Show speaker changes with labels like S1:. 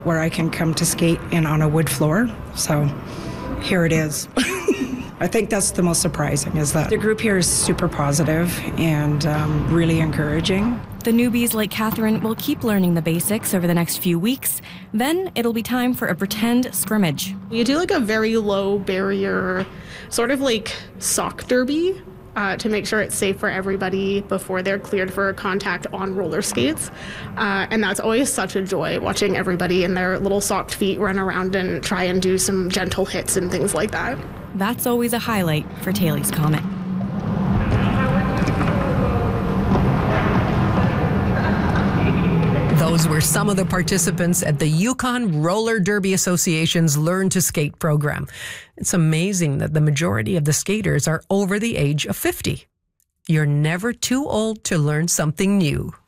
S1: where I can come to skate in on a wood floor. So here it is. I think that's the most surprising, is that the group here is super positive and really encouraging.
S2: The newbies like Catherine will keep learning the basics over the next few weeks. Then it'll be time for a pretend scrimmage.
S3: You do like a very low barrier, sort of like sock derby, to make sure it's safe for everybody before they're cleared for contact on roller skates. And that's always such a joy, watching everybody in their little socked feet run around and try and do some gentle hits and things like that.
S2: That's always a highlight for Taylor's Comet.
S4: Those were some of the participants at the Yukon Roller Derby Association's Learn to Skate program. It's amazing that the majority of the skaters are over the age of 50. You're never too old to learn something new.